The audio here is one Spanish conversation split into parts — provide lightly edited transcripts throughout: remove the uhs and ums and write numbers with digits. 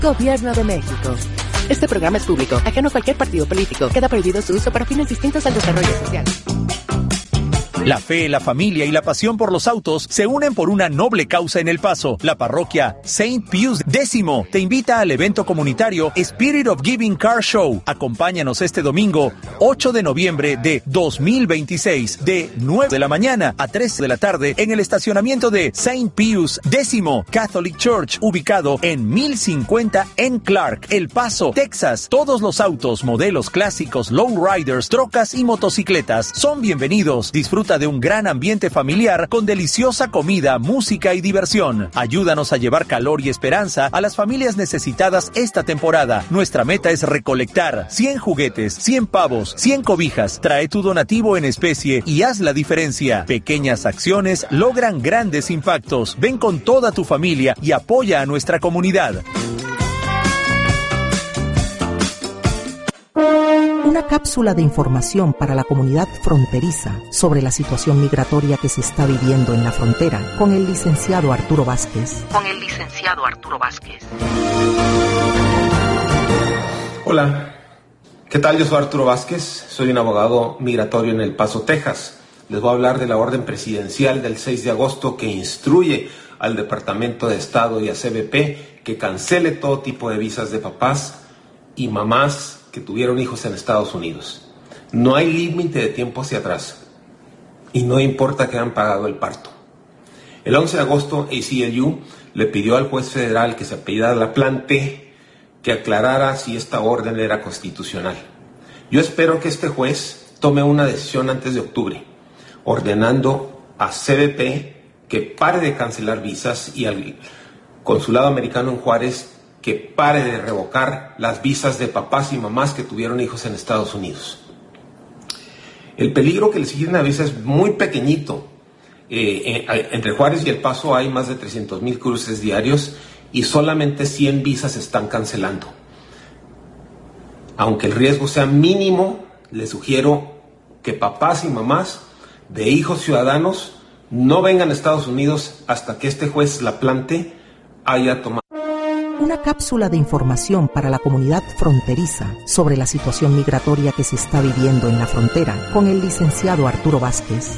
Gobierno de México. Este programa es público, ajeno a cualquier partido político. Queda prohibido su uso para fines distintos al desarrollo social. La fe, la familia y la pasión por los autos se unen por una noble causa en El Paso. La parroquia Saint Pius X te invita al evento comunitario Spirit of Giving Car Show. Acompáñanos este domingo, 8 de noviembre de 2026, de 9 de la mañana a 3 de la tarde en el estacionamiento de Saint Pius X Catholic Church, ubicado en 1050 en Clark, El Paso, Texas. Todos los autos, modelos clásicos, lowriders, trocas y motocicletas son bienvenidos. Disfruta de un gran ambiente familiar con deliciosa comida, música y diversión. Ayúdanos a llevar calor y esperanza a las familias necesitadas esta temporada. Nuestra meta es recolectar 100 juguetes, 100 pavos, 100 cobijas. Trae tu donativo en especie y haz la diferencia. Pequeñas acciones logran grandes impactos. Ven con toda tu familia y apoya a nuestra comunidad. Una cápsula de información para la comunidad fronteriza sobre la situación migratoria que se está viviendo en la frontera con el licenciado Arturo Vázquez. Hola, ¿qué tal? Yo soy Arturo Vázquez, soy un abogado migratorio en El Paso, Texas. Les voy a hablar de la orden presidencial del 6 de agosto que instruye al Departamento de Estado y a CBP que cancele todo tipo de visas de papás y mamás que tuvieron hijos en Estados Unidos. No hay límite de tiempo hacia atrás y no importa que hayan pagado el parto. El 11 de agosto, ACLU le pidió al juez federal que se apellidara Laplante que aclarara si esta orden era constitucional. Yo espero que este juez tome una decisión antes de octubre, ordenando a CBP que pare de cancelar visas y al consulado americano en Juárez que pare de revocar las visas de papás y mamás que tuvieron hijos en Estados Unidos. El peligro que le sigue una visa es muy pequeñito. Entre Juárez y El Paso hay más de 300,000 cruces diarios y solamente 100 visas se están cancelando. Aunque el riesgo sea mínimo, les sugiero que papás y mamás de hijos ciudadanos no vengan a Estados Unidos hasta que este juez Laplante haya tomado. Una cápsula de información para la comunidad fronteriza sobre la situación migratoria que se está viviendo en la frontera con el licenciado Arturo Vázquez.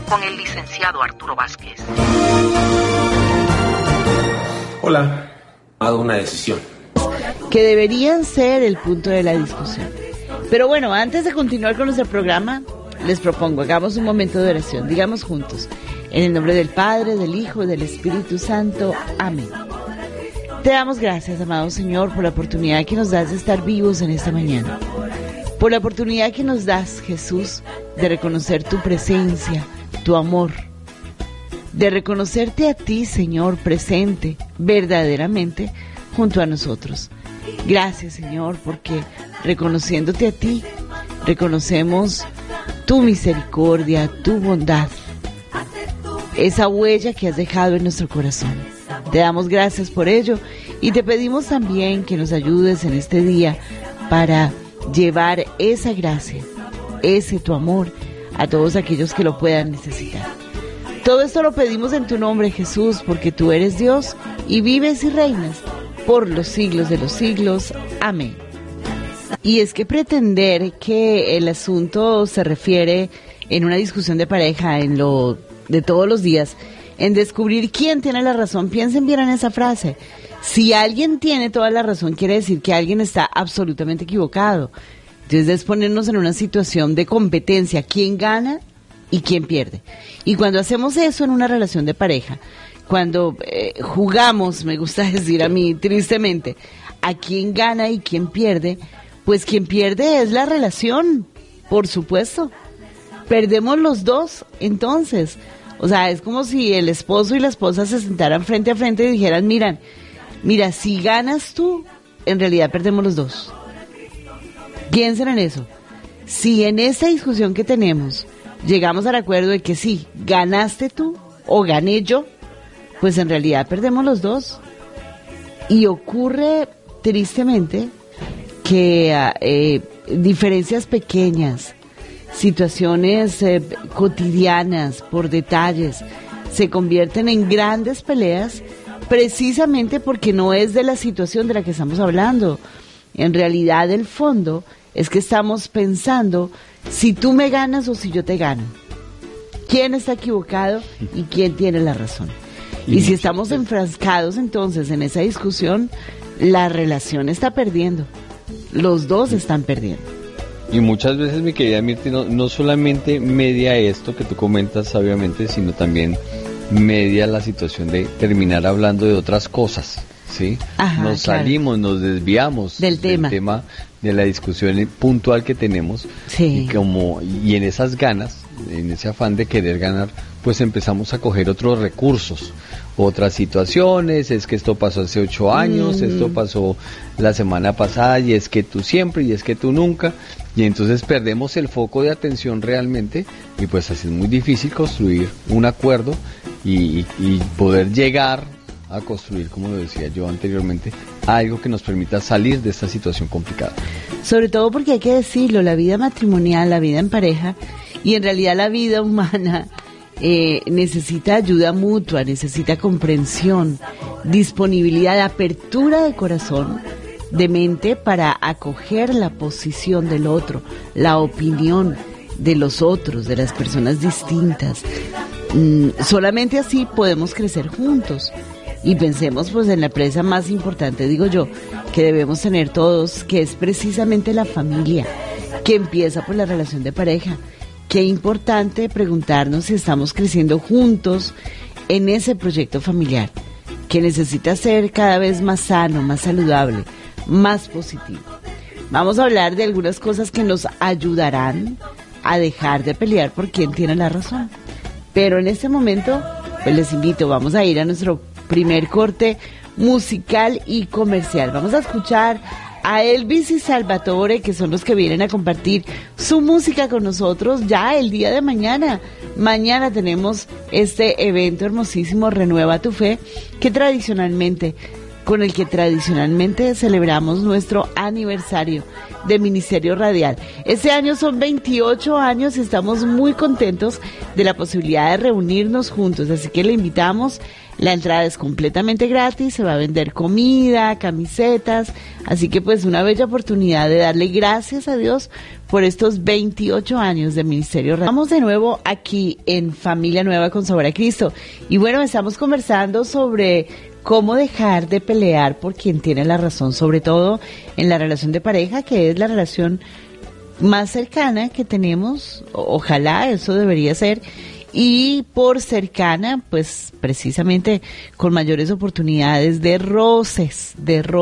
Hola, he tomado una decisión. Que deberían ser el punto de la discusión. Pero bueno, antes de continuar con nuestro programa, les propongo, hagamos un momento de oración. Digamos juntos, en el nombre del Padre, del Hijo y del Espíritu Santo. Amén. Te damos gracias, amado Señor, por la oportunidad que nos das de estar vivos en esta mañana. Por la oportunidad que nos das, Jesús, de reconocer tu presencia, tu amor. De reconocerte a ti, Señor, presente, verdaderamente, junto a nosotros. Gracias, Señor, porque reconociéndote a ti, reconocemos tu misericordia, tu bondad. Esa huella que has dejado en nuestro corazón. Te damos gracias por ello y te pedimos también que nos ayudes en este día para llevar esa gracia, ese tu amor a todos aquellos que lo puedan necesitar. Todo esto lo pedimos en tu nombre, Jesús, porque tú eres Dios y vives y reinas por los siglos de los siglos. Amén. Y es que pretender que el asunto se refiere en una discusión de pareja, en lo de todos los días, en descubrir quién tiene la razón. Piensen bien en esa frase. Si alguien tiene toda la razón, quiere decir que alguien está absolutamente equivocado. Entonces es ponernos en una situación de competencia, quién gana y quién pierde. Y cuando hacemos eso en una relación de pareja, cuando jugamos, me gusta decir a mí tristemente, a quién gana y quién pierde, pues quien pierde es la relación, por supuesto. Perdemos los dos, entonces. O sea, es como si el esposo y la esposa se sentaran frente a frente y dijeran, mira, si ganas tú, en realidad perdemos los dos. Piensen en eso. Si en esa discusión que tenemos llegamos al acuerdo de que sí, ganaste tú o gané yo, pues en realidad perdemos los dos. Y ocurre tristemente que diferencias pequeñas, situaciones cotidianas, por detalles, se convierten en grandes peleas precisamente porque no es de la situación de la que estamos hablando. En realidad, el fondo es que estamos pensando si tú me ganas o si yo te gano. ¿Quién está equivocado y quién tiene la razón? Y si estamos enfrascados entonces en esa discusión, la relación está perdiendo. Los dos están perdiendo. Y muchas veces, mi querida Mirti, no solamente media esto que tú comentas sabiamente, sino también media la situación de terminar hablando de otras cosas, ¿sí? Ajá, nos salimos, nos desviamos del tema de la discusión puntual que tenemos, sí. y en esas ganas, en ese afán de querer ganar, pues empezamos a coger otros recursos, otras situaciones. Es que esto pasó hace 8 años, esto pasó la semana pasada, y es que tú siempre, y es que tú nunca, y entonces perdemos el foco de atención realmente, y pues así es muy difícil construir un acuerdo y poder llegar a construir, como lo decía yo anteriormente, algo que nos permita salir de esta situación complicada. Sobre todo porque hay que decirlo, la vida matrimonial, la vida en pareja, y en realidad la vida humana necesita ayuda mutua, necesita comprensión, disponibilidad, apertura de corazón, de mente, para acoger la posición del otro, la opinión de los otros, de las personas distintas. Solamente así podemos crecer juntos. Y pensemos pues en la presa más importante, digo yo, que debemos tener todos, que es precisamente la familia, que empieza por la relación de pareja. Qué importante preguntarnos si estamos creciendo juntos en ese proyecto familiar, que necesita ser cada vez más sano, más saludable, más positivo. Vamos a hablar de algunas cosas que nos ayudarán a dejar de pelear por quién tiene la razón. Pero en este momento, pues les invito, vamos a ir a nuestro primer corte musical y comercial. Vamos a escuchar a Elvis y Salvatore, que son los que vienen a compartir su música con nosotros ya el día de mañana. Mañana tenemos este evento hermosísimo, Renueva tu Fe, con el que tradicionalmente celebramos nuestro aniversario de Ministerio Radial. Este año son 28 años y estamos muy contentos de la posibilidad de reunirnos juntos, así que le invitamos. La entrada es completamente gratis, se va a vender comida, camisetas, así que pues una bella oportunidad de darle gracias a Dios por estos 28 años de Ministerio Radial. Estamos de nuevo aquí en Familia Nueva con Sabor a Cristo, y bueno, estamos conversando sobre cómo dejar de pelear por quien tiene la razón, sobre todo en la relación de pareja, que es la relación más cercana que tenemos. Ojalá eso debería ser. Y por cercana, pues precisamente con mayores oportunidades de roces.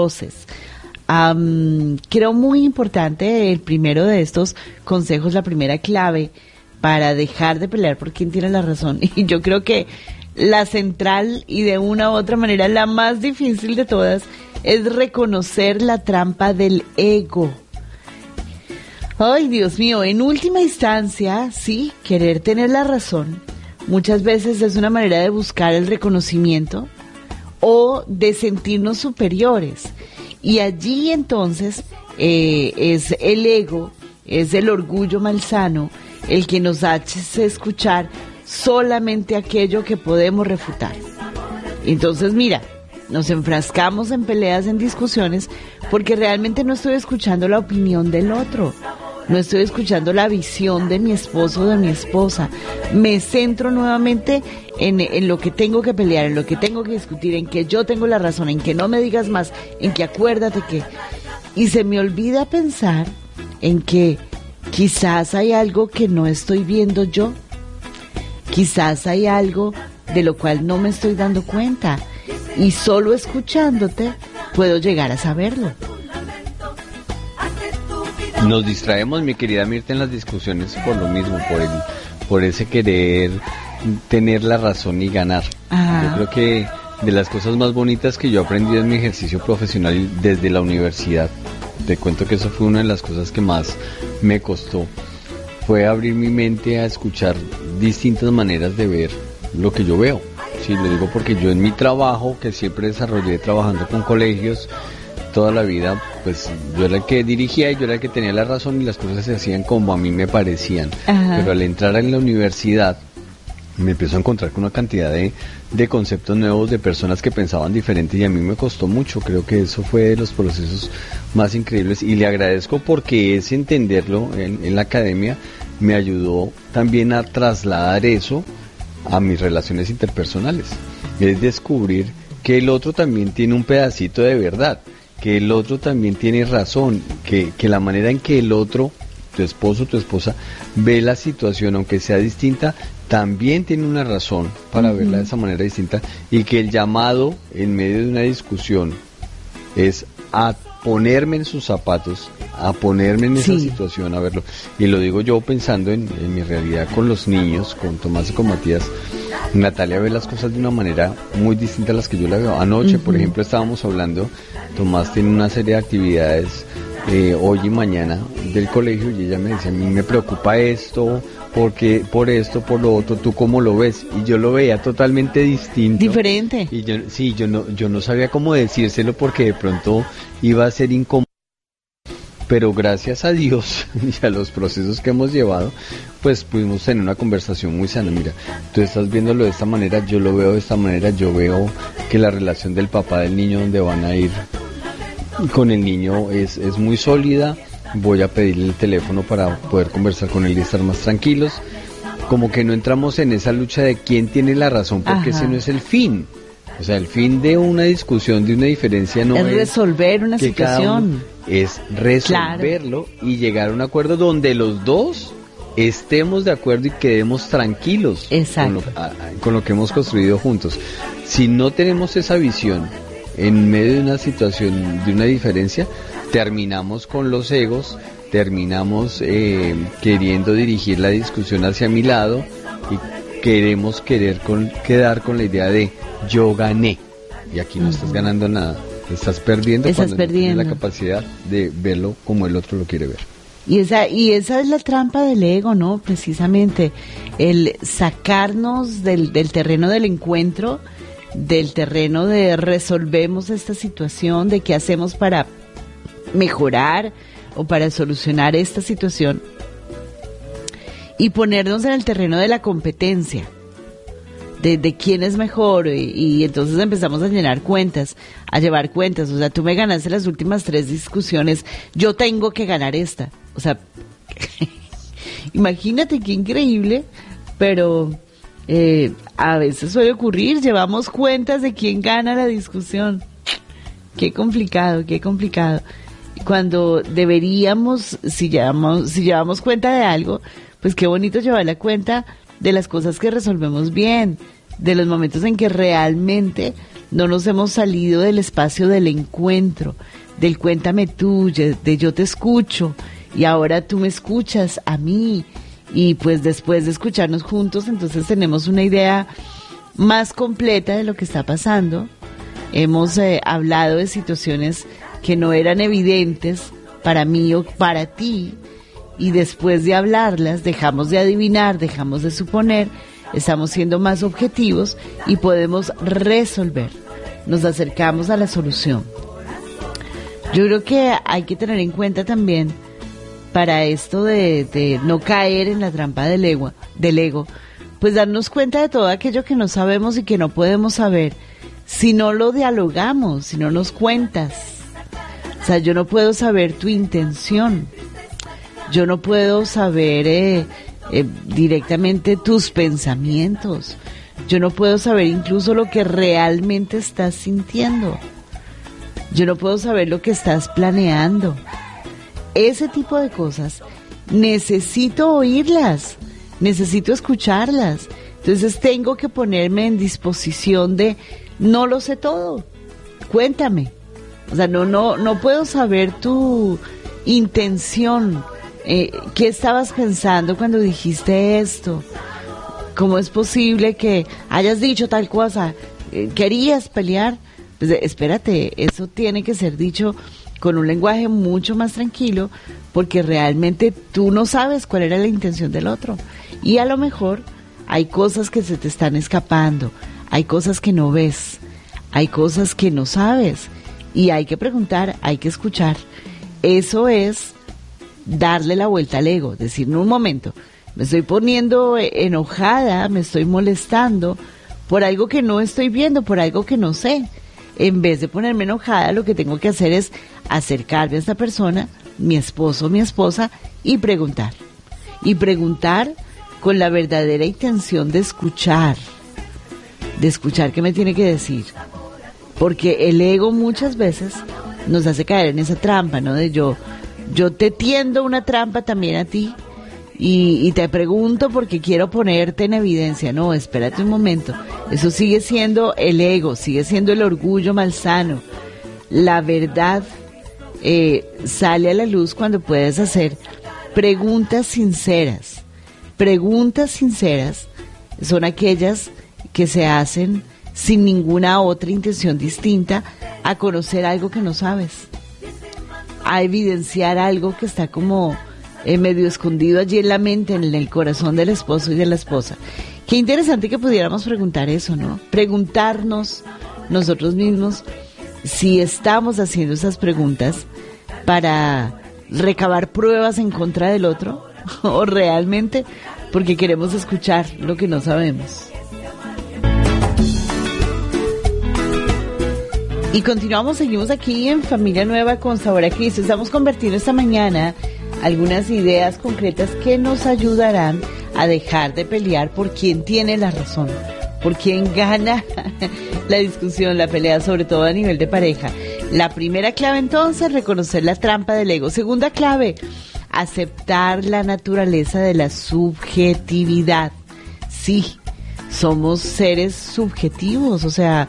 Creo muy importante el primero de estos consejos, la primera clave para dejar de pelear por quien tiene la razón. Y yo creo que la central y de una u otra manera la más difícil de todas es reconocer la trampa del ego. Ay, Dios mío, en última instancia, sí, querer tener la razón muchas veces es una manera de buscar el reconocimiento o de sentirnos superiores. Y allí entonces es el ego, es el orgullo malsano el que nos hace escuchar solamente aquello que podemos refutar. Entonces, mira, nos enfrascamos en peleas, en discusiones, porque realmente no estoy escuchando la opinión del otro. No estoy escuchando la visión de mi esposo o de mi esposa. Me centro nuevamente en lo que tengo que pelear, en lo que tengo que discutir, en que yo tengo la razón, en que no me digas más, en que acuérdate que... Y se me olvida pensar en que quizás hay algo que no estoy viendo yo. Quizás hay algo de lo cual no me estoy dando cuenta. Y solo escuchándote puedo llegar a saberlo. Nos distraemos, mi querida Mirta, en las discusiones por lo mismo, por ese querer tener la razón y ganar. Ajá. Yo creo que de las cosas más bonitas que yo aprendí en mi ejercicio profesional desde la universidad, te cuento que eso fue una de las cosas que más me costó, fue abrir mi mente a escuchar distintas maneras de ver lo que yo veo. Sí, lo digo porque yo en mi trabajo, que siempre desarrollé trabajando con colegios, toda la vida, pues yo era el que dirigía y yo era el que tenía la razón y las cosas se hacían como a mí me parecían. Ajá. Pero al entrar en la universidad me empiezo a encontrar con una cantidad de conceptos nuevos, de personas que pensaban diferente, y a mí me costó mucho. Creo que eso fue de los procesos más increíbles, y le agradezco porque ese entenderlo en la academia me ayudó también a trasladar eso a mis relaciones interpersonales. Es descubrir que el otro también tiene un pedacito de verdad, que el otro también tiene razón, que la manera en que el otro, tu esposo, tu esposa, ve la situación, aunque sea distinta, también tiene una razón para verla de esa manera distinta, y que el llamado en medio de una discusión es a ponerme en sus zapatos, a ponerme en esa situación, a verlo. Y lo digo yo pensando en mi realidad con los niños, con Tomás y con Matías. Natalia ve las cosas de una manera muy distinta a las que yo la veo. Anoche, por ejemplo, estábamos hablando, Tomás tiene una serie de actividades hoy y mañana del colegio, y ella me dice, a mí me preocupa esto, porque por esto, por lo otro, ¿tú cómo lo ves? Y yo lo veía totalmente distinto. Diferente. Y yo no sabía cómo decírselo, porque de pronto iba a ser incómodo. Pero gracias a Dios y a los procesos que hemos llevado, pues pudimos tener una conversación muy sana. Mira, tú estás viéndolo de esta manera, yo lo veo de esta manera. Yo veo que la relación del papá del niño, donde van a ir con el niño, es muy sólida. Voy a pedirle el teléfono para poder conversar con él y estar más tranquilos. Como que no entramos en esa lucha de quién tiene la razón, porque ese no es el fin. O sea, el fin de una discusión, de una diferencia, no es resolver una situación. Es resolverlo, y llegar a un acuerdo donde los dos estemos de acuerdo y quedemos tranquilos con lo que hemos construido juntos. Si no tenemos esa visión en medio de una situación, de una diferencia, terminamos con los egos, terminamos queriendo dirigir la discusión hacia mi lado, y queremos quedar con la idea de yo gané, y aquí no estás ganando nada, estás perdiendo cuando no tienes la capacidad de verlo como el otro lo quiere ver. Y esa es la trampa del ego, ¿no? Precisamente el sacarnos del terreno del encuentro, del terreno de resolvemos esta situación, de qué hacemos para mejorar o para solucionar esta situación, y ponernos en el terreno de la competencia, de quién es mejor, y entonces empezamos a llevar cuentas. O sea, tú me ganaste las últimas 3 discusiones, yo tengo que ganar esta. O sea, imagínate qué increíble, pero a veces suele ocurrir, llevamos cuentas de quién gana la discusión. Qué complicado. Cuando deberíamos, si llevamos cuenta de algo, pues qué bonito llevar la cuenta de las cosas que resolvemos bien, de los momentos en que realmente no nos hemos salido del espacio del encuentro, del cuéntame tú, de yo te escucho y ahora tú me escuchas a mí, y pues después de escucharnos juntos, entonces tenemos una idea más completa de lo que está pasando. Hemos hablado de situaciones que no eran evidentes para mí o para ti, y después de hablarlas dejamos de adivinar, dejamos de suponer, estamos siendo más objetivos y podemos resolver, nos acercamos a la solución. Yo creo que hay que tener en cuenta también, para esto de no caer en la trampa del ego, pues darnos cuenta de todo aquello que no sabemos y que no podemos saber si no lo dialogamos, si no nos cuentas. O sea, yo no puedo saber tu intención, yo no puedo saber directamente tus pensamientos, yo no puedo saber incluso lo que realmente estás sintiendo, yo no puedo saber lo que estás planeando. Ese tipo de cosas necesito oírlas, necesito escucharlas. Entonces tengo que ponerme en disposición de no lo sé todo, cuéntame. O sea, no puedo saber tu intención, qué estabas pensando cuando dijiste esto, cómo es posible que hayas dicho tal cosa, querías pelear. Pues espérate, eso tiene que ser dicho con un lenguaje mucho más tranquilo, porque realmente tú no sabes cuál era la intención del otro, y a lo mejor hay cosas que se te están escapando, hay cosas que no ves, hay cosas que no sabes, y hay que preguntar, hay que escuchar. Eso es darle la vuelta al ego, decir, en un momento, Me estoy poniendo enojada, me estoy molestando por algo que no estoy viendo, por algo que no sé. En vez de ponerme enojada, lo que tengo que hacer es acercarme a esta persona, mi esposo o mi esposa, y preguntar. Y preguntar con la verdadera intención de escuchar qué me tiene que decir. Porque el ego muchas veces nos hace caer en esa trampa, ¿no? De yo te tiendo una trampa también a ti y te pregunto porque quiero ponerte en evidencia. No, espérate un momento. Eso sigue siendo el ego, sigue siendo el orgullo malsano. La verdad sale a la luz cuando puedes hacer preguntas sinceras. Preguntas sinceras son aquellas que se hacen sin ninguna otra intención distinta a conocer algo que no sabes, a evidenciar algo que está como medio escondido allí en la mente, en el corazón del esposo y de la esposa. Qué interesante que pudiéramos preguntar eso, ¿no? Preguntarnos nosotros mismos si estamos haciendo esas preguntas para recabar pruebas en contra del otro o realmente porque queremos escuchar lo que no sabemos. Y continuamos, seguimos aquí en Familia Nueva con Sabor a Cristo. Estamos compartiendo esta mañana algunas ideas concretas que nos ayudarán a dejar de pelear por quién tiene la razón, por quién gana la discusión, la pelea, sobre todo a nivel de pareja. La primera clave entonces, reconocer la trampa del ego. Segunda clave, aceptar la naturaleza de la subjetividad. Sí, somos seres subjetivos, o sea,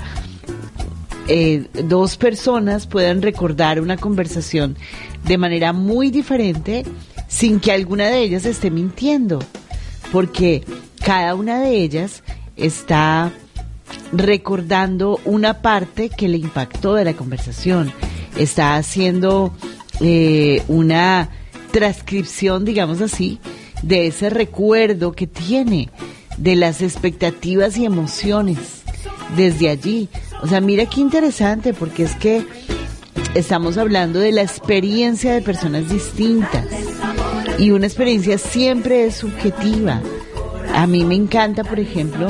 dos personas pueden recordar una conversación de manera muy diferente sin que alguna de ellas esté mintiendo, porque cada una de ellas está recordando una parte que le impactó de la conversación, está haciendo una transcripción, digamos así, de ese recuerdo que tiene, de las expectativas y emociones desde allí. O sea, mira qué interesante, porque es que estamos hablando de la experiencia de personas distintas y una experiencia siempre es subjetiva. A mí me encanta, por ejemplo,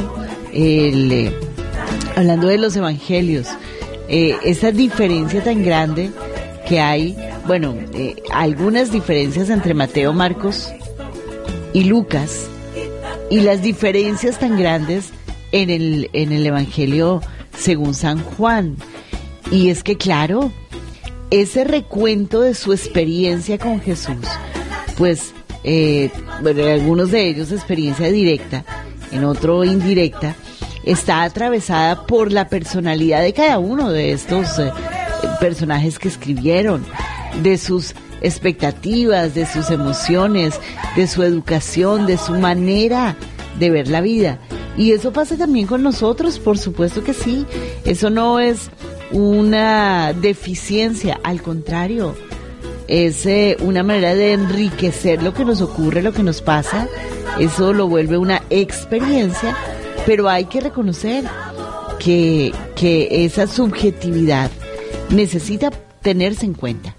hablando de los evangelios, esa diferencia tan grande que hay, bueno, algunas diferencias entre Mateo, Marcos y Lucas, y las diferencias tan grandes en el evangelio según San Juan. Y es que, claro, ese recuento de su experiencia con Jesús, pues, bueno, en algunos de ellos experiencia directa, en otro indirecta, está atravesada por la personalidad de cada uno de estos personajes que escribieron, de sus expectativas, de sus emociones, de su educación, de su manera de ver la vida. Y eso pasa también con nosotros, por supuesto que sí. Eso no es una deficiencia, al contrario, es una manera de enriquecer lo que nos ocurre, lo que nos pasa. Eso lo vuelve una experiencia, pero hay que reconocer que esa subjetividad necesita tenerse en cuenta.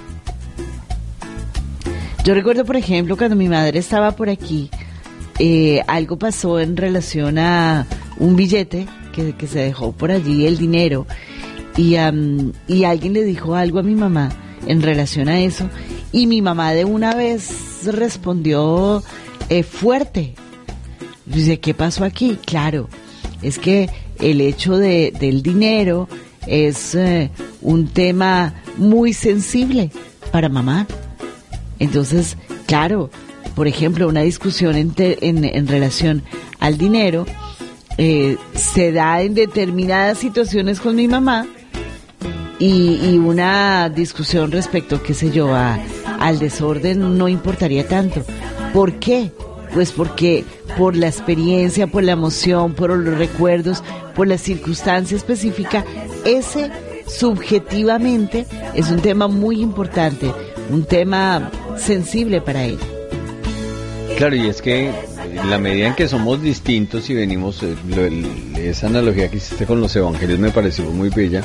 Yo recuerdo, por ejemplo, cuando mi madre estaba por aquí, algo pasó en relación a un billete que se dejó por allí, el dinero, y alguien le dijo algo a mi mamá en relación a eso, y mi mamá de una vez respondió fuerte. Dice, ¿qué pasó aquí? Claro, es que el hecho del dinero es un tema muy sensible para mamá. Entonces, claro, por ejemplo, una discusión en relación al dinero se da en determinadas situaciones con mi mamá y una discusión respecto, qué sé yo, al desorden no importaría tanto. ¿Por qué? Pues porque por la experiencia, por la emoción, por los recuerdos, por la circunstancia específica, ese subjetivamente es un tema muy importante, un tema sensible para ella. Claro, y es que en la medida en que somos distintos y venimos, esa analogía que hiciste con los evangelios me pareció muy bella,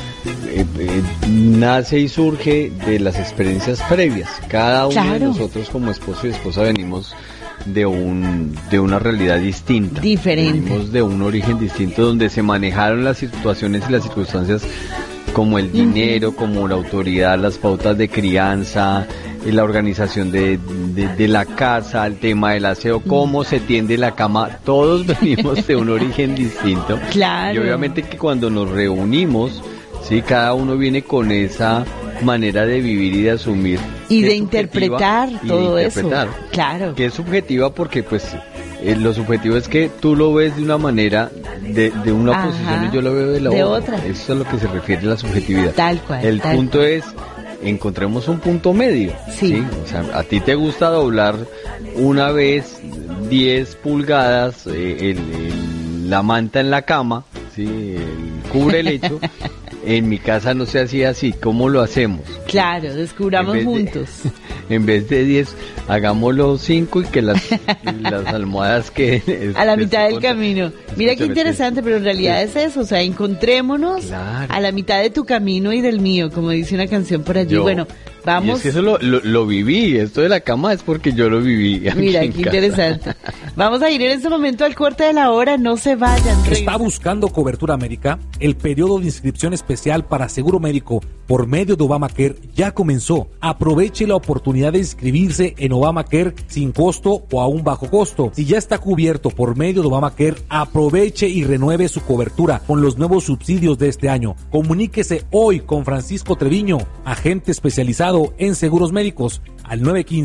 nace y surge de las experiencias previas. Cada uno de nosotros como esposo y esposa venimos de una realidad distinta. Diferente. Venimos de un origen distinto donde se manejaron las situaciones y las circunstancias como el dinero, como la autoridad, las pautas de crianza, la organización de la casa, el tema del aseo, cómo se tiende la cama. Todos venimos de un origen distinto. Claro. Y obviamente que cuando nos reunimos, sí, cada uno viene con esa manera de vivir y de asumir y de interpretar todo eso, claro, que es subjetiva porque pues lo subjetivo es que tú lo ves de una manera, de una posición, y yo lo veo de la otra. Eso es a lo que se refiere la subjetividad. Tal cual. El punto es, encontremos un punto medio. Sí. O sea, a ti te gusta doblar una vez 10 pulgadas la manta en la cama, ¿sí? El cubre el lecho. En mi casa no se hacía así. ¿Cómo lo hacemos? Claro, descubramos juntos. En vez de 10, hagámoslo 5 y que las almohadas queden a la mitad del camino. Mira qué interesante, pero en realidad es eso, o sea, encontrémonos a la mitad de tu camino y del mío, como dice una canción por allí. Bueno, vamos. Y es que eso lo viví, esto de la cama es porque yo lo viví. Mira, qué interesante. Vamos a ir en este momento al corte de la hora, no se vayan. ¿Está buscando cobertura médica? El periodo de inscripción especial para seguro médico por medio de Obamacare ya comenzó. Aproveche la oportunidad de inscribirse en Obamacare sin costo o a un bajo costo. Si ya está cubierto por medio de Obamacare, aproveche y renueve su cobertura con los nuevos subsidios de este año. Comuníquese hoy con Francisco Treviño, agente especializado en seguros médicos, al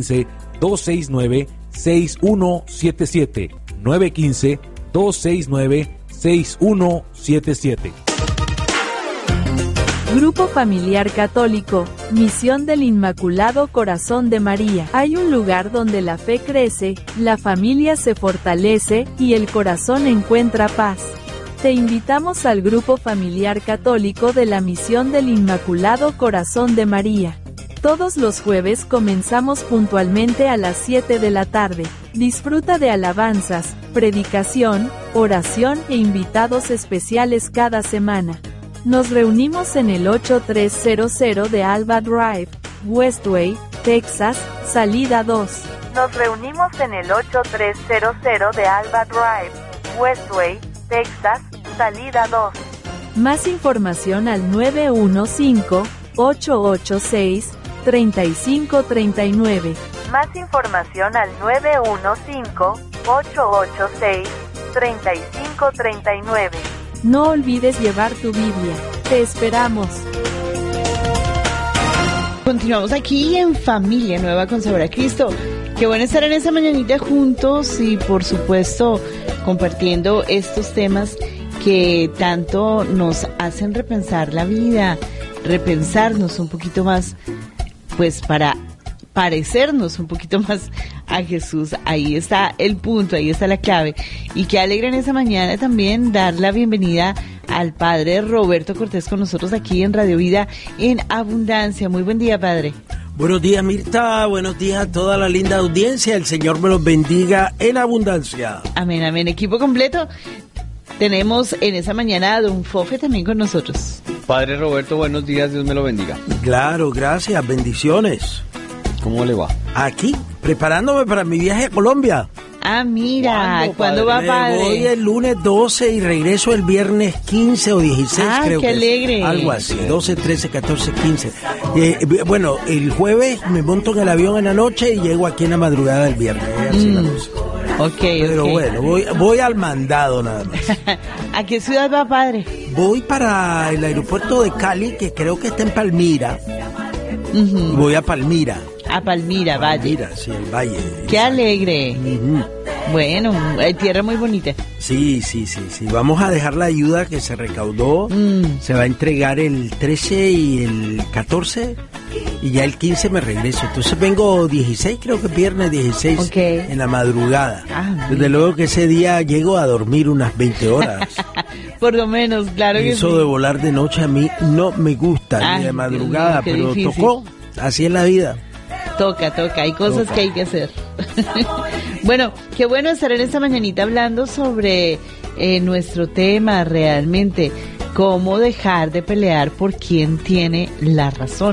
915-269-6177. 915-269-6177. Grupo Familiar Católico, Misión del Inmaculado Corazón de María. Hay un lugar donde la fe crece, la familia se fortalece y el corazón encuentra paz. Te invitamos al Grupo Familiar Católico de la Misión del Inmaculado Corazón de María. Todos los jueves comenzamos puntualmente a las 7 de la tarde. Disfruta de alabanzas, predicación, oración e invitados especiales cada semana. Nos reunimos en el 8300 de Alba Drive, Westway, Texas, salida 2. Nos reunimos en el 8300 de Alba Drive, Westway, Texas, salida 2. Más información al 915-886-3539. Más información al 915-886-3539. No olvides llevar tu Biblia. Te esperamos. Continuamos aquí en Familia Nueva con Sabor a Cristo. Qué bueno estar en esa mañanita juntos y por supuesto compartiendo estos temas que tanto nos hacen repensar la vida, repensarnos un poquito más, pues para parecernos un poquito más a Jesús. Ahí está el punto, ahí está la clave. Y qué alegre en esa mañana también dar la bienvenida al padre Roberto Cortés con nosotros aquí en Radio Vida en Abundancia. Muy buen día, padre. Buenos días, Mirta, buenos días a toda la linda audiencia, el Señor me los bendiga en abundancia. Amén, amén, equipo completo. Tenemos en esa mañana a don Fofe también con nosotros. Padre Roberto, buenos días, Dios me lo bendiga. Claro, gracias, ¿Cómo le va? Aquí, preparándome para mi viaje a Colombia. Ah, mira, ¿cuándo va, padre? Voy el lunes 12 y regreso el viernes 15 o 16, creo qué que alegre. Algo así, 12, 13, 14, 15. Bueno, el jueves me monto en el avión en la noche y llego aquí en la madrugada del viernes. Así la cosa. Pero bueno, voy al mandado nada más. ¿A qué ciudad va, padre? Voy para el aeropuerto de Cali, que creo que está en Palmira. Voy a Palmira. A Palmira, Valle. Palmira, sí, el Valle. Qué alegre. Bueno, hay tierra muy bonita. Sí. Vamos a dejar la ayuda que se recaudó. Se va a entregar el 13 y el 14. Y ya el 15 me regreso. Entonces vengo 16, creo que viernes 16 en la madrugada. Desde luego que ese día llego a dormir unas 20 horas. Por lo menos, claro que sí. Eso de volar de noche a mí no me gusta, ni de madrugada, pero difícil. Tocó. Así es la vida. Toca, hay cosas que hay que hacer. Bueno, qué bueno estar en esta mañanita hablando sobre nuestro tema realmente, cómo dejar de pelear por quien tiene la razón.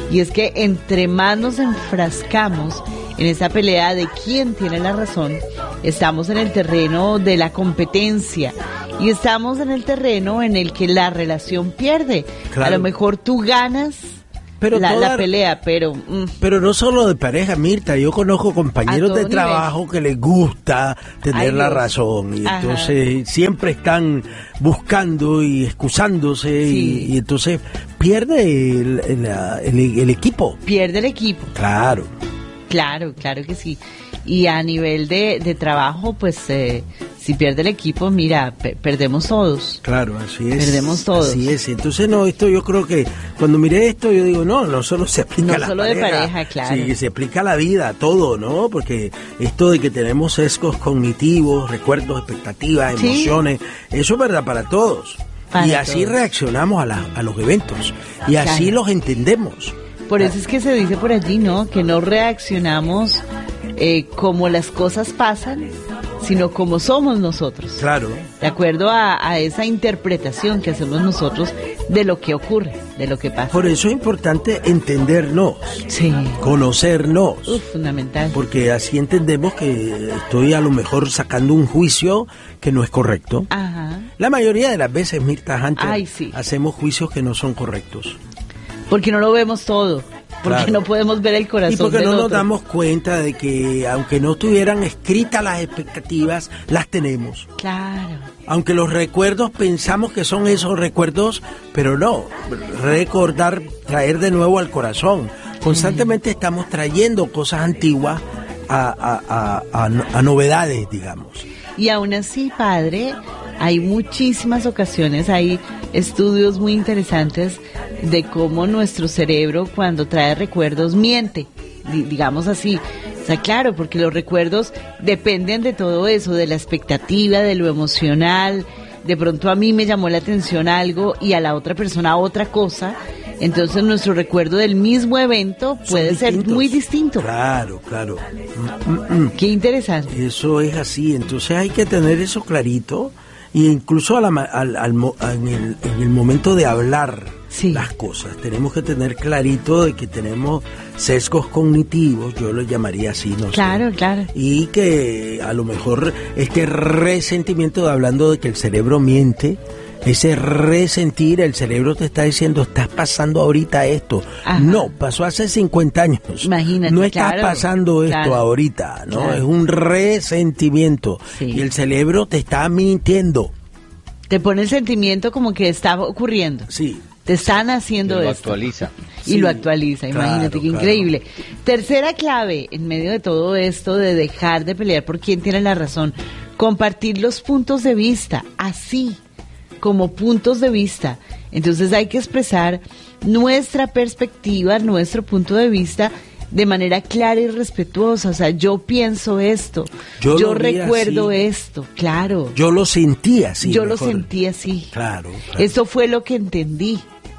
y es que entre más nos enfrascamos en esa pelea de quién tiene la razón, estamos en el terreno de la competencia y estamos en el terreno en el que la relación pierde. Claro. A lo mejor tú ganas la pelea, pero no solo de pareja, Mirta, yo conozco compañeros de trabajo que les gusta tener la razón y entonces siempre están buscando y excusándose y entonces pierde el equipo. Pierde el equipo. Claro que sí. Y a nivel de trabajo, pues si pierde el equipo, mira, perdemos todos. Claro, así es. Perdemos todos. Así es. Entonces, esto yo creo que cuando miré esto, yo digo, no solo se aplica a la pareja. No solo de pareja, claro. Sí, se aplica a la vida, a todo, ¿no? Porque esto de que tenemos sesgos cognitivos, recuerdos, expectativas, emociones, eso es verdad para todos. Y así reaccionamos a los eventos. Y así los entendemos. Por eso es que se dice por allí, ¿no? Que no reaccionamos como las cosas pasan, sino como somos nosotros. Claro. De acuerdo a esa interpretación que hacemos nosotros de lo que ocurre, de lo que pasa. Por eso es importante entendernos, conocernos. Fundamental. Porque así entendemos que estoy a lo mejor sacando un juicio que no es correcto. Ajá. La mayoría de las veces, Mirta Hunter, hacemos juicios que no son correctos. Porque no lo vemos todo. Porque no podemos ver el corazón. Y porque no nos damos cuenta de que aunque no estuvieran escritas las expectativas, las tenemos. Claro. Aunque los recuerdos pensamos que son esos recuerdos, pero no. Recordar, traer de nuevo al corazón. Constantemente estamos trayendo cosas antiguas a novedades, digamos. Y aún así, padre, hay muchísimas ocasiones, hay estudios muy interesantes de cómo nuestro cerebro cuando trae recuerdos miente, digamos así. O sea, claro, porque los recuerdos dependen de todo eso, de la expectativa, de lo emocional. De pronto a mí me llamó la atención algo y a la otra persona otra cosa. Entonces nuestro recuerdo del mismo evento puede ser muy distinto. Claro. Qué interesante. Eso es así, entonces hay que tener eso clarito. Y incluso en el momento de hablar las cosas, tenemos que tener clarito de que tenemos sesgos cognitivos, yo lo llamaría así, ¿no? Claro. Y que a lo mejor este resentimiento de hablando de que el cerebro miente, ese resentir, el cerebro te está diciendo, estás pasando ahorita esto. Ajá. No, pasó hace 50 años. Imagínate, no estás pasando esto ahorita, ¿no? Claro. Es un resentimiento. Y el cerebro te está mintiendo. Te pone el sentimiento como que está ocurriendo. Sí. Te están haciendo esto. Actualiza. Y lo actualiza, imagínate, qué increíble. Tercera clave, en medio de todo esto, de dejar de pelear por quién tiene la razón, compartir los puntos de vista, así como puntos de vista. Entonces hay que expresar nuestra perspectiva, nuestro punto de vista de manera clara y respetuosa. O sea, yo pienso esto, yo recuerdo esto, claro. Yo lo sentí así. Yo lo sentí así. Claro. Eso fue lo que entendí.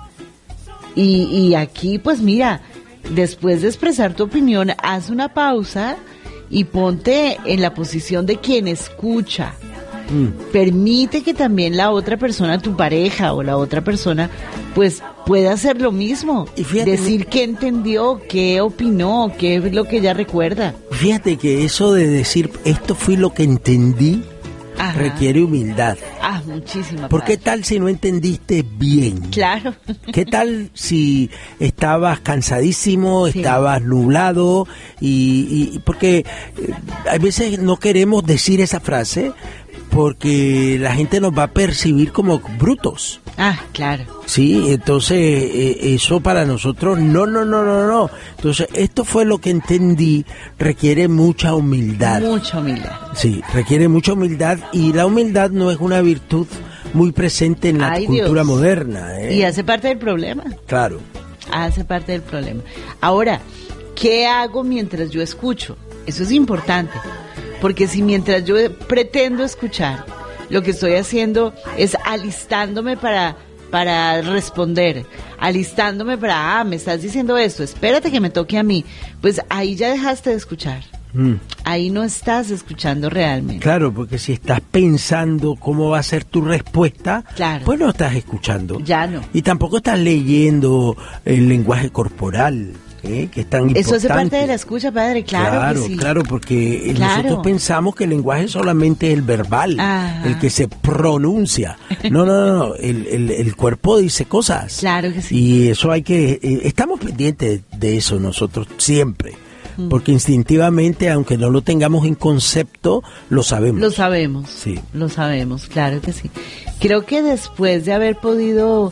Y aquí, pues mira, después de expresar tu opinión, haz una pausa y ponte en la posición de quien escucha. Permite que también la otra persona, tu pareja o la otra persona, pues pueda hacer lo mismo. Y fíjate, decir qué entendió, qué opinó, qué es lo que ella recuerda. Fíjate que eso de decir esto fue lo que entendí, requiere humildad. Muchísima. ¿Por qué tal si no entendiste bien? Claro. ¿Qué tal si estabas cansadísimo, estabas nublado? Y porque a veces no queremos decir esa frase porque la gente nos va a percibir como brutos. Claro. Sí, entonces eso para nosotros, no. Entonces esto fue lo que entendí, requiere mucha humildad. Mucha humildad. Sí, requiere mucha humildad y la humildad no es una virtud muy presente en la cultura moderna. Y hace parte del problema. Claro. Hace parte del problema. Ahora, ¿qué hago mientras yo escucho? Eso es importante. Porque si mientras yo pretendo escuchar, lo que estoy haciendo es alistándome para responder, alistándome para, me estás diciendo esto, espérate que me toque a mí, pues ahí ya dejaste de escuchar. Ahí no estás escuchando realmente. Claro, porque si estás pensando cómo va a ser tu respuesta, pues no estás escuchando. Ya no. Y tampoco estás leyendo el lenguaje corporal, que es tan importante. Eso hace parte de la escucha, padre, claro que sí. Claro, porque nosotros pensamos que el lenguaje solamente es el verbal, el que se pronuncia. No, el cuerpo dice cosas. Claro que sí. Y eso hay que... estamos pendientes de eso nosotros siempre. Porque instintivamente, aunque no lo tengamos en concepto, lo sabemos. Lo sabemos. Sí. Lo sabemos, claro que sí. Creo que después de haber podido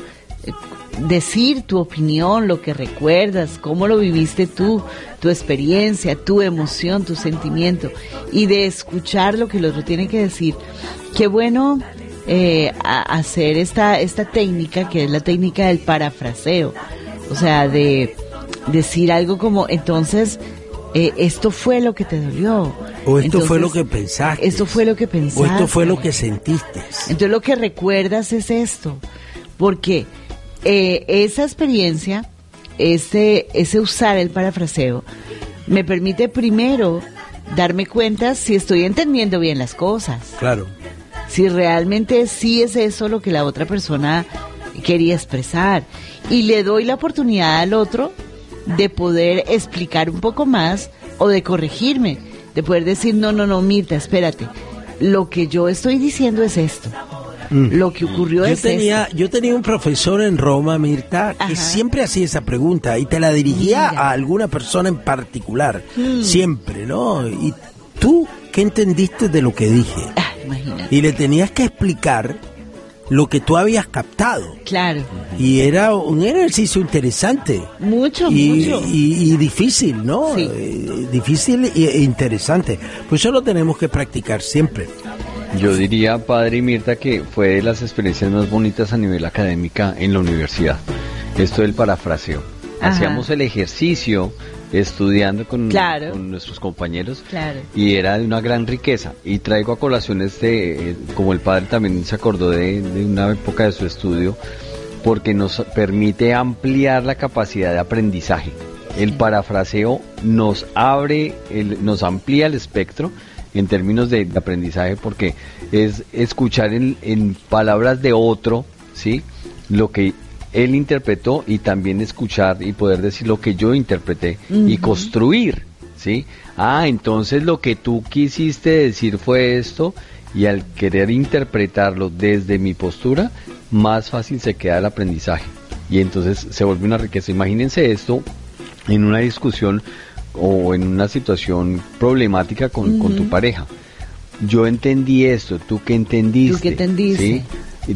decir tu opinión, lo que recuerdas, cómo lo viviste tú, tu experiencia, tu emoción, tu sentimiento, y de escuchar lo que el otro tiene que decir, qué bueno hacer esta técnica, que es la técnica del parafraseo. O sea, de decir algo como, entonces... esto fue lo que te dolió. O esto fue lo que pensaste. Esto fue lo que pensaste. O esto fue lo que sentiste. Entonces lo que recuerdas es esto. Porque esa experiencia, ese usar el parafraseo, me permite primero darme cuenta si estoy entendiendo bien las cosas. Claro. Si realmente sí es eso lo que la otra persona quería expresar. Y le doy la oportunidad al otro de poder explicar un poco más o de corregirme, de poder decir, no, Mirta, espérate, lo que yo estoy diciendo es esto, lo que ocurrió esto. Yo tenía un profesor en Roma, Mirta, que siempre hacía esa pregunta y te la dirigía a alguna persona en particular, siempre, ¿no? Y tú, ¿qué entendiste de lo que dije? Imagínate. Y le tenías que explicar lo que tú habías captado. Claro. Y era un ejercicio interesante. Mucho. Y difícil, ¿no? Sí. Difícil e interesante. Pues eso lo tenemos que practicar siempre. Yo diría, padre y Mirta, que fue de las experiencias más bonitas a nivel académica en la universidad. Esto del parafraseo. Hacíamos el ejercicio estudiando con nuestros compañeros, y era de una gran riqueza. Y traigo a colación como el padre también se acordó de una época de su estudio, porque nos permite ampliar la capacidad de aprendizaje. El parafraseo nos amplía el espectro en términos de aprendizaje, porque es escuchar en palabras de otro, ¿sí?, lo que él interpretó, y también escuchar y poder decir lo que yo interpreté y construir, ¿sí? Entonces lo que tú quisiste decir fue esto, y al querer interpretarlo desde mi postura, más fácil se queda el aprendizaje, y entonces se vuelve una riqueza. Imagínense esto en una discusión o en una situación problemática con tu pareja. Yo entendí esto, ¿tú qué entendiste? ¿Tú qué entendiste? ¿Sí? Y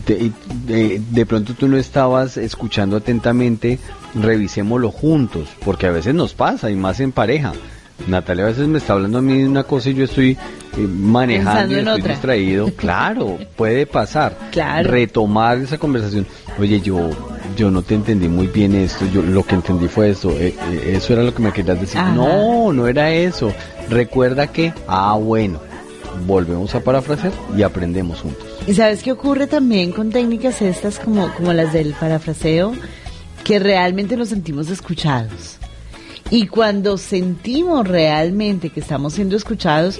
de pronto tú no estabas escuchando atentamente, revisémoslo juntos, porque a veces nos pasa, y más en pareja. Natalia a veces me está hablando a mí de una cosa y yo estoy manejando y estoy distraído. Claro, puede pasar. Claro. Retomar esa conversación. Oye, yo no te entendí muy bien esto, yo lo que entendí fue esto, eso era lo que me querías decir. No era eso. Recuerda que, bueno, volvemos a parafrasear y aprendemos juntos. ¿Y sabes qué ocurre también con técnicas estas como las del parafraseo? Que realmente nos sentimos escuchados. Y cuando sentimos realmente que estamos siendo escuchados,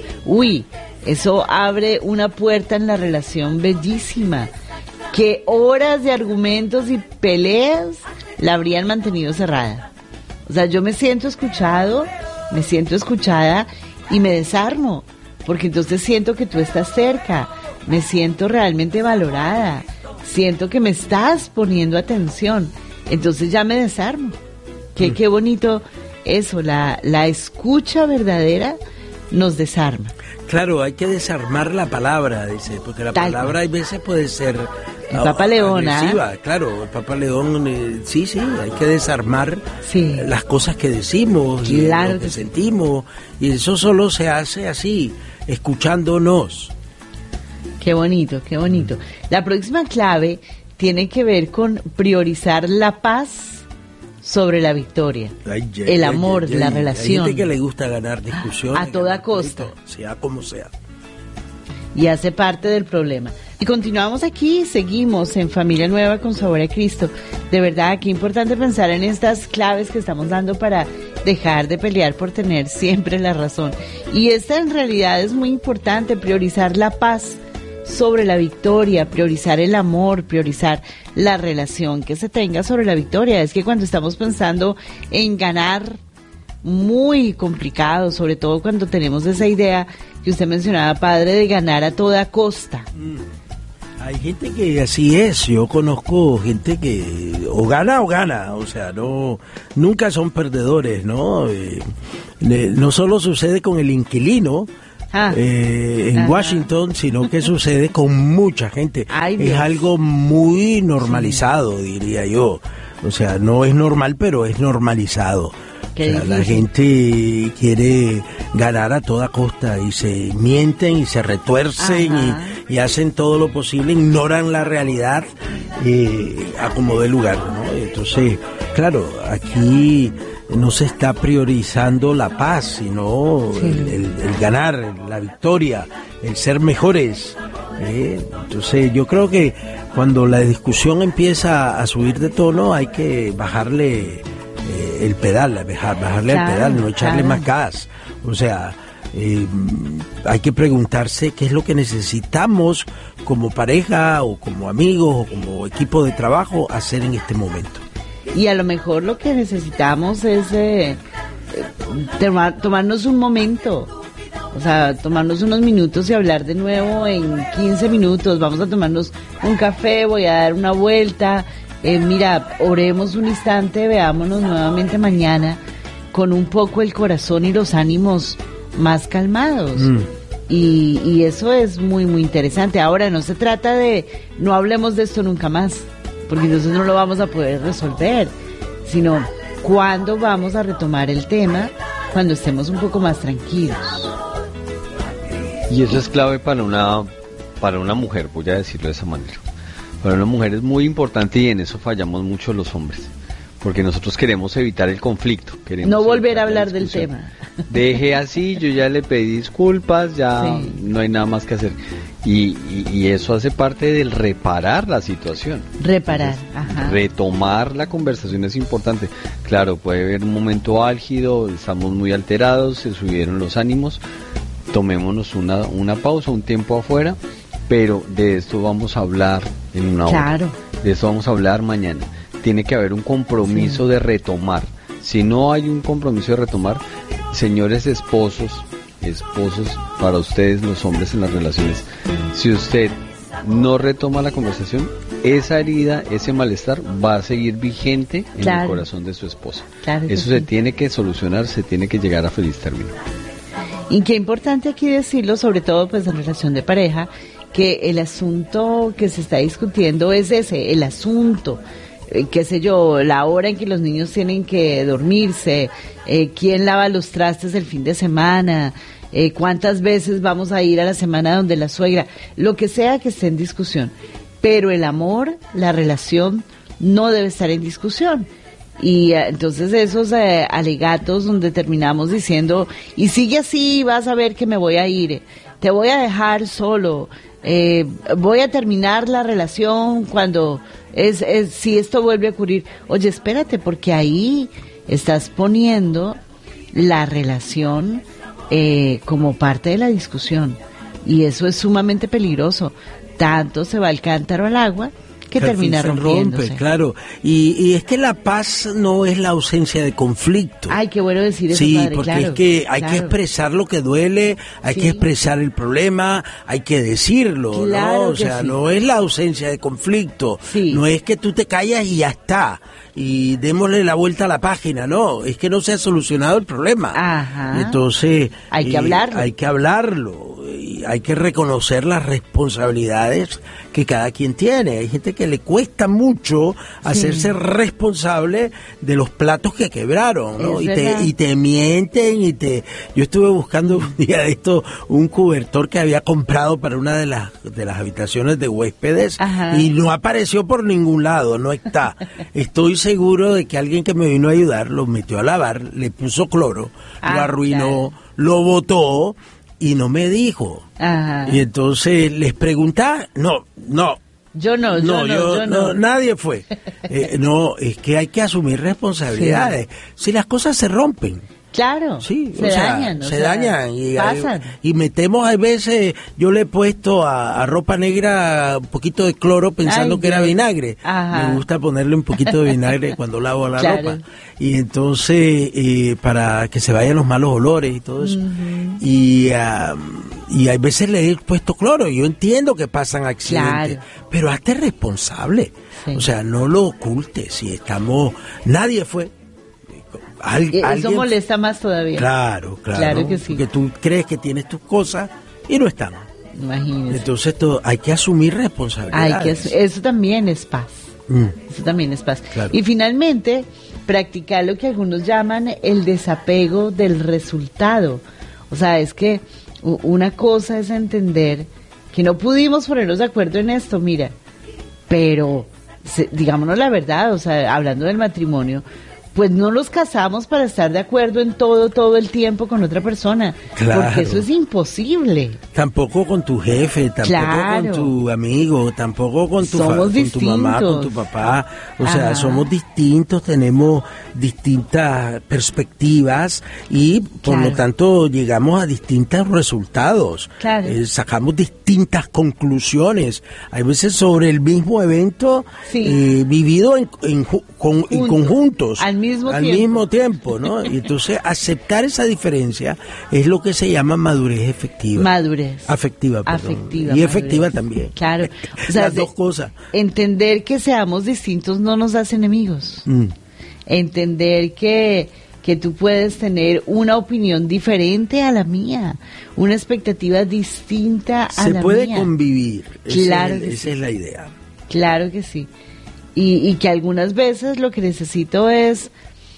eso abre una puerta en la relación bellísima, que horas de argumentos y peleas la habrían mantenido cerrada. O sea, yo me siento escuchado, me siento escuchada y me desarmo, porque entonces siento que tú estás cerca, me siento realmente valorada, siento que me estás poniendo atención, entonces ya me desarmo. Qué bonito eso, la escucha verdadera nos desarma. Claro, hay que desarmar la palabra, dice, porque la palabra hay veces puede ser el Papa León, agresiva. Claro, el Papa León, sí, hay que desarmar las cosas que decimos, claro, lo que sentimos, y eso solo se hace así, escuchándonos. Qué bonito, qué bonito. La próxima clave tiene que ver con priorizar la paz sobre la victoria, el amor, la relación. Hay gente que le gusta ganar discusiones a toda costa, sea como sea, y hace parte del problema. Y continuamos aquí, seguimos en Familia Nueva con Sabor a Cristo. De verdad, qué importante pensar en estas claves que estamos dando para dejar de pelear por tener siempre la razón. Y esta en realidad es muy importante, priorizar la paz sobre la victoria, priorizar el amor, priorizar la relación que se tenga sobre la victoria. Es que cuando estamos pensando en ganar, muy complicado, sobre todo cuando tenemos esa idea que usted mencionaba, padre, de ganar a toda costa. Hay gente que así es. Yo conozco gente que o gana, o sea, nunca son perdedores, ¿no? No solo sucede con el inquilino en Washington, sino que sucede con mucha gente. Es algo muy normalizado, diría yo. O sea, no es normal, pero es normalizado. O sea, la gente quiere ganar a toda costa y se mienten y se retuercen y hacen todo lo posible, ignoran la realidad a como dé lugar, ¿no? Entonces, claro, aquí no se está priorizando la paz, sino el ganar, la victoria, el ser mejores. Entonces, yo creo que cuando la discusión empieza a subir de tono, hay que bajarle el pedal, bajarle al pedal, no echarle más gas. O sea, hay que preguntarse qué es lo que necesitamos como pareja o como amigos o como equipo de trabajo hacer en este momento. Y a lo mejor lo que necesitamos es tomarnos un momento, o sea, tomarnos unos minutos y hablar de nuevo en 15 minutos. Vamos a tomarnos un café, voy a dar una vuelta. Mira, oremos un instante, veámonos nuevamente mañana con un poco el corazón y los ánimos más calmados. Y eso es muy, muy interesante. Ahora, no se trata de no hablemos de esto nunca más, porque entonces no lo vamos a poder resolver, sino cuándo vamos a retomar el tema, cuando estemos un poco más tranquilos. Y eso es clave para una mujer, voy a decirlo de esa manera. Para una mujer es muy importante y en eso fallamos mucho los hombres, porque nosotros queremos evitar el conflicto, queremos no volver a hablar del tema. Deje así, yo ya le pedí disculpas, ya no hay nada más que hacer. Y eso hace parte del reparar la situación. Reparar, entonces, retomar la conversación es importante. Claro, puede haber un momento álgido, estamos muy alterados, se subieron los ánimos, tomémonos una pausa, un tiempo afuera, pero de esto vamos a hablar en una hora. De esto vamos a hablar mañana. Tiene que haber un compromiso de retomar. Si no hay un compromiso de retomar, señores esposos, para ustedes los hombres en las relaciones, si usted no retoma la conversación, esa herida, ese malestar va a seguir vigente en el corazón de su esposa. Eso se tiene que solucionar, se tiene que llegar a feliz término. Y qué importante aquí decirlo, sobre todo pues en relación de pareja, que el asunto que se está discutiendo es ese, el asunto, qué sé yo, la hora en que los niños tienen que dormirse, quién lava los trastes el fin de semana, cuántas veces vamos a ir a la semana donde la suegra, lo que sea que esté en discusión. Pero el amor, la relación, no debe estar en discusión. Y entonces esos alegatos donde terminamos diciendo, y sigue así, vas a ver que me voy a ir, te voy a dejar solo, voy a terminar la relación cuando si esto vuelve a ocurrir. Oye, espérate, porque ahí estás poniendo la relación como parte de la discusión, y eso es sumamente peligroso. Tanto se va el cántaro al agua que termina rompiéndose. Claro, y es que la paz no es la ausencia de conflicto. Ay, qué bueno decir eso, padre, porque claro, es que hay que expresar lo que duele, hay que expresar el problema, hay que decirlo, claro, ¿no? O sea, no es la ausencia de conflicto, no es que tú te callas y ya está, y démosle la vuelta a la página, no, es que no se ha solucionado el problema. Entonces, hay que hablarlo. Hay que hablarlo. Y hay que reconocer las responsabilidades que cada quien tiene. Hay gente que le cuesta mucho hacerse responsable de los platos que quebraron, ¿no? Y te mienten Yo estuve buscando un día de esto un cobertor que había comprado para una de las habitaciones de huéspedes y no apareció por ningún lado, no está. Estoy seguro de que alguien que me vino a ayudar lo metió a lavar, le puso cloro, lo arruinó, lo botó y no me dijo. Y entonces les preguntaba, no, Yo no. Nadie fue. No, es que hay que asumir responsabilidades. Si las cosas se rompen. Claro, sí, se dañan. Se dañan pasan. Y metemos, a veces, yo le he puesto a ropa negra un poquito de cloro pensando que era vinagre. Ajá. Me gusta ponerle un poquito de vinagre cuando lavo la ropa. Y entonces, para que se vayan los malos olores y todo eso. Uh-huh. Y a veces le he puesto cloro. Yo entiendo que pasan accidentes, pero hazte responsable. Sí. O sea, no lo ocultes. Si estamos, nadie fue. Eso molesta más todavía. Claro que sí. Porque tú crees que tienes tus cosas y no están. Imagínese. Entonces hay que asumir responsabilidades. Eso también es paz. Eso también es paz. Claro. Y finalmente, practicar lo que algunos llaman el desapego del resultado. O sea, es que una cosa es entender que no pudimos ponernos de acuerdo en esto, mira, pero digámonos la verdad, o sea, hablando del matrimonio, pues no los casamos para estar de acuerdo en todo el tiempo con otra persona. Claro. Porque eso es imposible. Tampoco con tu jefe, tampoco con tu amigo, tampoco con tu mamá, con tu papá. O sea, somos distintos, tenemos distintas perspectivas y por lo tanto llegamos a distintos resultados. Claro. Sacamos distintas conclusiones. Hay veces sobre el mismo evento vivido en conjuntos. Al mismo tiempo, ¿no? Y entonces aceptar esa diferencia es lo que se llama madurez efectiva. Afectiva, perdón. Y madurez. Efectiva también. Claro. O sea, las dos cosas. Entender que seamos distintos no nos hace enemigos. Entender que tú puedes tener una opinión diferente a la mía, una expectativa distinta a la mía. Se puede convivir. Claro esa es la idea. Claro que sí. Y que algunas veces lo que necesito es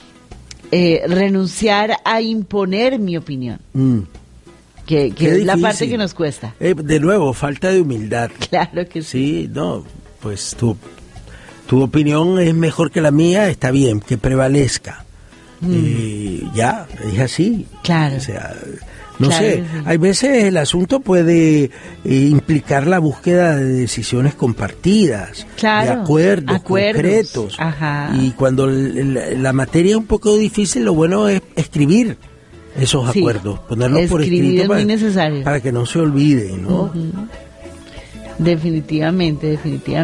renunciar a imponer mi opinión, que es difícil. La parte que nos cuesta. De nuevo, falta de humildad. Claro que sí. Sí, no, pues tu opinión es mejor que la mía, está bien, que prevalezca. Ya, es así. Claro. O sea, no sé, hay veces el asunto puede implicar la búsqueda de decisiones compartidas, de acuerdos concretos. Ajá. Y cuando la materia es un poco difícil, lo bueno es escribir esos acuerdos, ponerlos por escrito es muy necesario. Para que no se olvide, ¿no? Uh-huh. Definitivamente.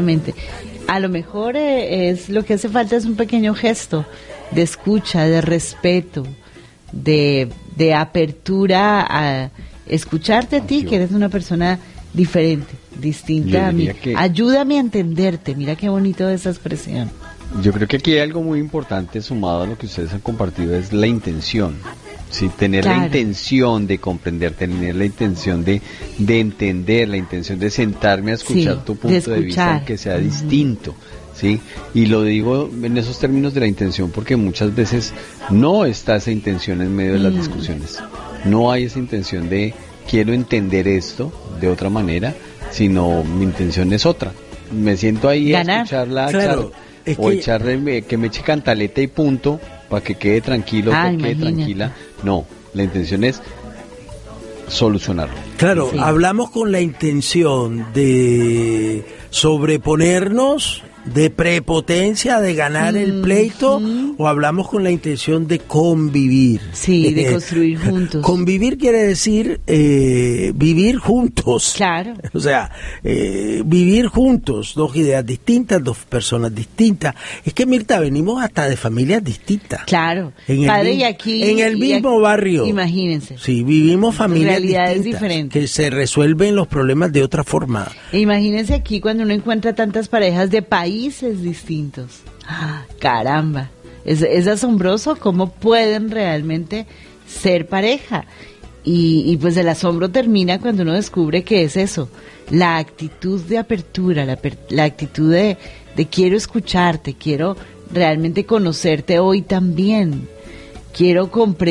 A lo mejor es lo que hace falta es un pequeño gesto de escucha, de respeto, de apertura a escucharte a ti, que eres una persona diferente, distinta a mí. Ayúdame a entenderte, mira qué bonito esa expresión. Yo creo que aquí hay algo muy importante sumado a lo que ustedes han compartido, es la intención. Sí, tener la intención de comprender, tener la intención de entender, la intención de sentarme a escuchar tu punto de vista, aunque sea distinto. ¿Sí? Y lo digo en esos términos de la intención porque muchas veces no está esa intención en medio de las discusiones. No hay esa intención de quiero entender esto de otra manera, sino mi intención es otra. Me siento ahí a escucharla o echarle que me eche cantaleta y punto para que quede tranquilo, para que quede tranquila. No, la intención es solucionarlo. Claro, hablamos con la intención de sobreponernos, de prepotencia, de ganar el pleito, o hablamos con la intención de convivir. Sí, de construir juntos. Convivir quiere decir vivir juntos. Claro. O sea, vivir juntos, dos ideas distintas, dos personas distintas. Es que, Mirta, venimos hasta de familias distintas. Claro. En el mismo barrio. Imagínense. Sí, vivimos familias realidades distintas, diferentes. que se resuelven los problemas de otra forma. Imagínense aquí cuando uno encuentra tantas parejas de países distintos. Caramba, es asombroso cómo pueden realmente ser pareja. Y pues el asombro termina cuando uno descubre que es eso, la actitud de apertura, la actitud de quiero escucharte, quiero realmente conocerte hoy también, quiero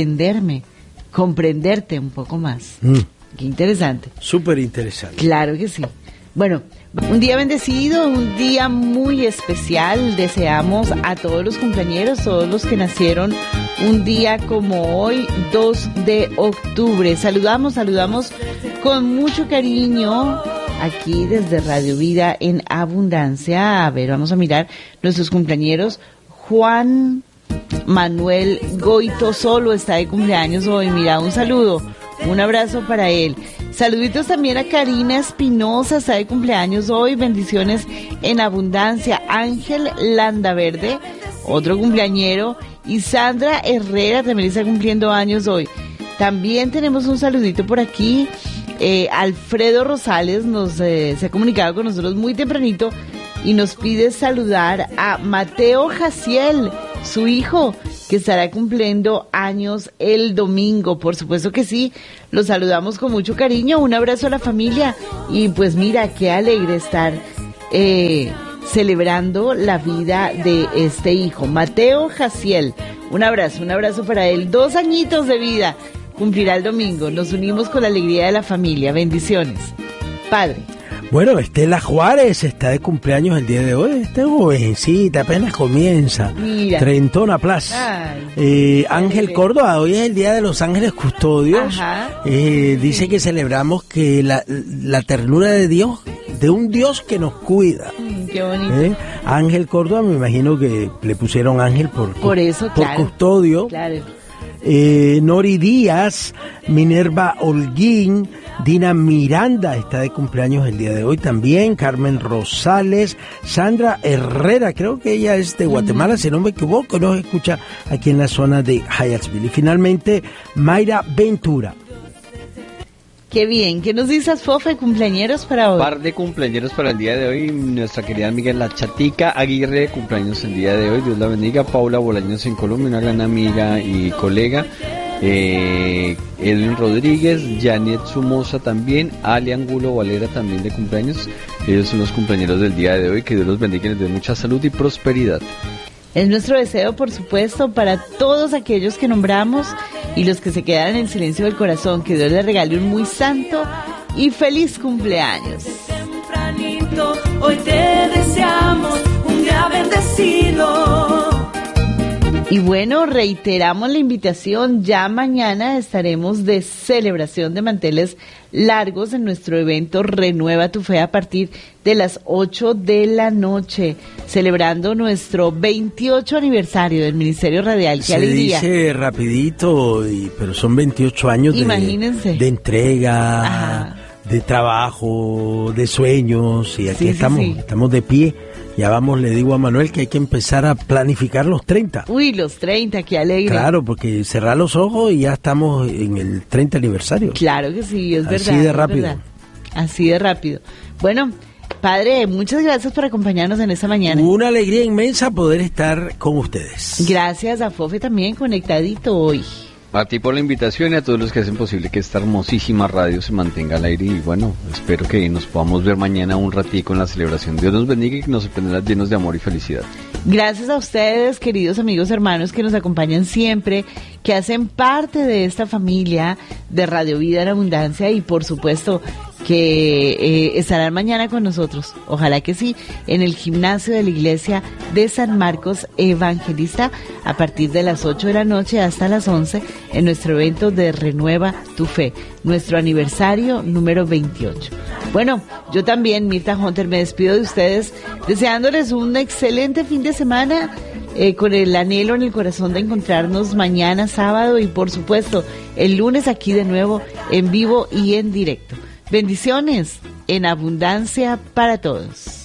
comprenderte un poco más. Qué interesante. Súper interesante. Claro que sí. Bueno, un día bendecido, un día muy especial. Deseamos a todos los cumpleañeros, todos los que nacieron un día como hoy, 2 de octubre. Saludamos con mucho cariño aquí desde Radio Vida en Abundancia. A ver, vamos a mirar nuestros cumpleañeros. Juan Manuel Goito Solo está de cumpleaños hoy. Mira, un saludo, un abrazo para él. Saluditos también a Karina Espinosa, está de cumpleaños hoy. Bendiciones en abundancia. Ángel Landaverde, otro cumpleañero. Y Sandra Herrera también está cumpliendo años hoy. También tenemos un saludito por aquí. Alfredo Rosales se ha comunicado con nosotros muy tempranito y nos pide saludar a Mateo Jaciel, su hijo, que estará cumpliendo años el domingo. Por supuesto que sí, lo saludamos con mucho cariño. Un abrazo a la familia y pues mira, qué alegre estar celebrando la vida de este hijo, Mateo Jaciel. Un abrazo para él. 2 añitos de vida cumplirá el domingo. Nos unimos con la alegría de la familia. Bendiciones. Padre. Bueno, Estela Juárez está de cumpleaños el día de hoy. Está jovencita, apenas comienza. Mira. Trentona Plaza. Ángel Córdoba, hoy es el día de los ángeles custodios. Dice que celebramos que la ternura de Dios, de un Dios que nos cuida. Qué bonito. Ángel Córdoba, me imagino que le pusieron ángel por eso, por claro, custodio. Claro. Nori Díaz, Minerva Holguín, Dina Miranda está de cumpleaños el día de hoy también, Carmen Rosales, Sandra Herrera, creo que ella es de Guatemala, si no me equivoco, nos escucha aquí en la zona de Hyattsville. Y finalmente, Mayra Ventura. Qué bien. ¿Qué nos dices, Fofe, cumpleañeros para hoy? Par de cumpleañeros para el día de hoy. Nuestra querida amiga La Chatica Aguirre, cumpleaños el día de hoy. Dios la bendiga. Paula Bolaños en Colombia, una gran amiga y colega. Edwin Rodríguez, Janet Sumosa también. Ali Angulo Valera también de cumpleaños. Ellos son los cumpleaños del día de hoy. Que Dios los bendiga y les dé mucha salud y prosperidad. Es nuestro deseo, por supuesto, para todos aquellos que nombramos y los que se quedaron en silencio del corazón, que Dios les regale un muy santo y feliz cumpleaños. Tempranito, hoy te deseamos un día bendecido. Y bueno, reiteramos la invitación, ya mañana estaremos de celebración de manteles largos en nuestro evento Renueva tu Fe a partir de las 8 de la noche, celebrando nuestro 28 aniversario del Ministerio Radial. ¡Qué alegría! Se dice rapidito, pero son 28 años de entrega, ajá, de trabajo, de sueños, y aquí estamos de pie. Ya vamos, le digo a Manuel que hay que empezar a planificar los 30. Uy, los 30, qué alegre. Claro, porque cerrar los ojos y ya estamos en el 30 aniversario. Claro que sí, es verdad. Así de rápido. Así de rápido. Bueno, Padre, muchas gracias por acompañarnos en esta mañana. Una alegría inmensa poder estar con ustedes. Gracias a Fofe también, conectadito hoy. A ti por la invitación y a todos los que hacen posible que esta hermosísima radio se mantenga al aire. Y bueno, espero que nos podamos ver mañana un ratico en la celebración. Dios nos bendiga y que nos sorprenderá llenos de amor y felicidad. Gracias a ustedes, queridos amigos, hermanos, que nos acompañan siempre, que hacen parte de esta familia de Radio Vida en Abundancia y por supuesto que estarán mañana con nosotros, ojalá que sí, en el gimnasio de la iglesia de San Marcos Evangelista a partir de las 8 de la noche hasta las 11 en nuestro evento de Renueva tu Fe, nuestro aniversario número 28. Bueno, yo también, Mirta Hunter, me despido de ustedes deseándoles un excelente fin de semana, con el anhelo en el corazón de encontrarnos mañana sábado y por supuesto el lunes aquí de nuevo en vivo y en directo. Bendiciones en abundancia para todos.